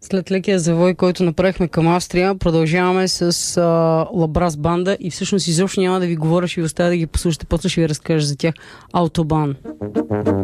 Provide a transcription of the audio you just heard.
След лекия завой, който направихме към Австрия, продължаваме с Лабрас банда и всъщност изобщо няма да ви говоря, ще ви оставя да ги послушате, после ще ви разкажа за тях. Аутобан.